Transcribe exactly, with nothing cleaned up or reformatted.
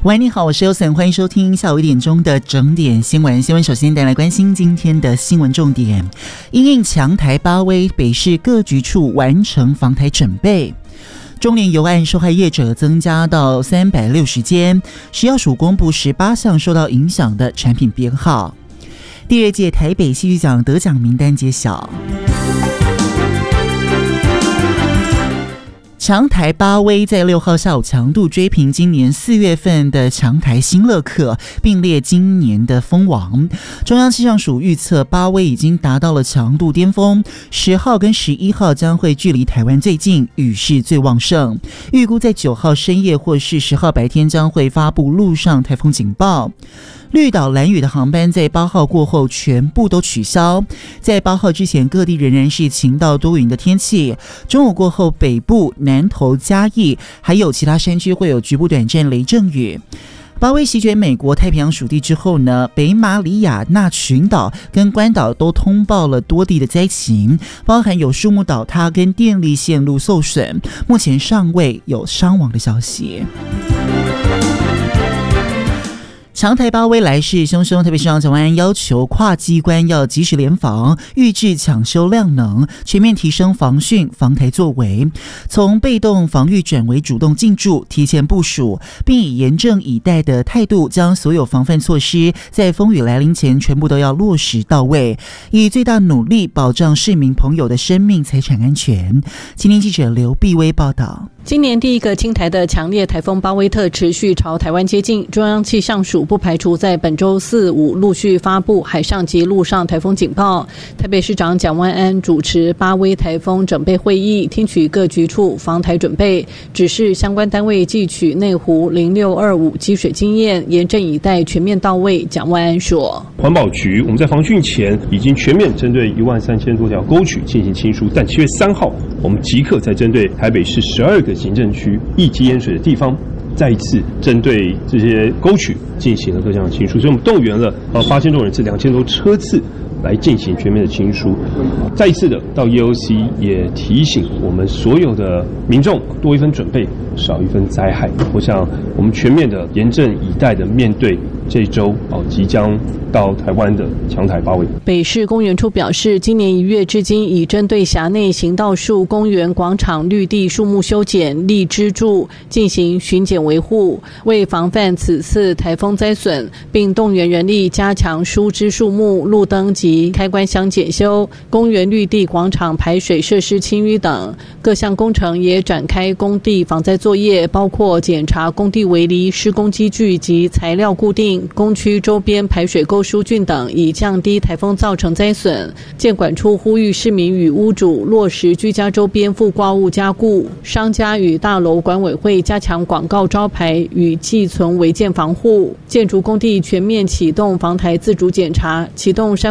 喂，你好，我是 Yosen， 欢迎收听下午一点钟的整点新闻。新闻首先带来关心今天的新闻重点。因应强台巴威，北市各局处完成防台准备。中联邮案受害业者增加到三百六十间，食药署公布十八项受到影响的产品编号。第二届台北戏剧奖得奖名单揭晓。强台巴威在六号下午强度追平今年四月份的强台新乐克，并列今年的封王。中央气象署预测巴威已经达到了强度巅峰，十号跟十一号将会距离台湾最近，雨势最旺盛。预估在九号深夜或是十号白天将会发布陆上台风警报。绿岛兰屿的航班在八号过后全部都取消，在八号之前各地仍然是晴到多云的天气。中午过后北部、南投、嘉义还有其他山区会有局部短暂雷阵雨。巴威席卷美国太平洋属地之后呢，北马里亚纳群岛跟关岛都通报了多地的灾情，包含有树木倒塌跟电力线路受损，目前尚未有伤亡的消息。强台巴威来势汹汹，特别是让蒋万安要求跨机关要及时联防，预制抢修量能，全面提升防汛防台作为，从被动防御转为主动进驻，提前部署，并以严阵以待的态度，将所有防范措施在风雨来临前全部都要落实到位，以最大努力保障市民朋友的生命财产安全。今天记者刘碧薇报道。 今年第一个侵台的强烈台风巴威特持续朝台湾接近，中央气象署不排除在本周四五陆续发布海上及陆上台风警报。台北市长蒋万安主持巴威台风准备会议，听取各局处防台准备，指示相关单位汲取内湖零六二五积水经验，严阵以待，全面到位。蒋万安说， 环保局我们在防汛前已经全面针对一万三千多条沟渠进行清疏，但七月三号我们即刻再针对台北市十二个行政区易积淹水的地方，再一次针对这些沟渠进行了各项的清疏，所以我们动员了呃八千多人次、两千多车次来进行全面的清疏。再一次的到 E O C 也提醒我们所有的民众多一分准备，少一分灾害。我想我们全面的严阵以待的面对这周哦即将到台湾的强台巴威。 北市公园处表示，今年一月至今已针对辖内行道树、公园、广场、绿地树木修剪、立支柱进行巡检维护，为防范此次台风灾损，并动员人力加强疏枝树木、路灯及开关箱检修，公园绿地广场排水设施清淤等各项工程也展开工地防灾作业，包括检查工地围篱、施工机具及材料固定、工区周边排水沟疏浚等，以降低台风造成灾损。建管处呼吁市民与屋主落实居家周边附挂物加固，商家与大楼管委会加强广告招牌与寄存违建防护，建筑工地全面启动防台自主检查，启动山